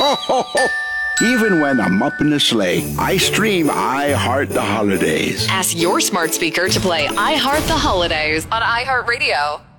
Even when I'm up in the sleigh, I stream I Heart the Holidays. Ask your smart speaker to play I Heart the Holidays on iHeartRadio.